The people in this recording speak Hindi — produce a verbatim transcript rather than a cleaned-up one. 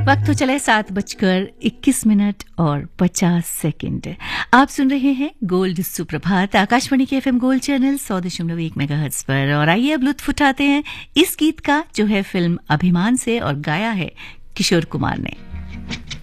वक्त तो चले सात बजकर इक्कीस मिनट और पचास सेकंड। आप सुन रहे हैं गोल्ड सुप्रभात आकाशवाणी के एफएम गोल्ड चैनल सौ दशमलव एक मेगाहर्ट्ज पर। और आइए अब लुत्फ उठाते हैं इस गीत का, जो है फिल्म अभिमान से और गाया है किशोर कुमार ने।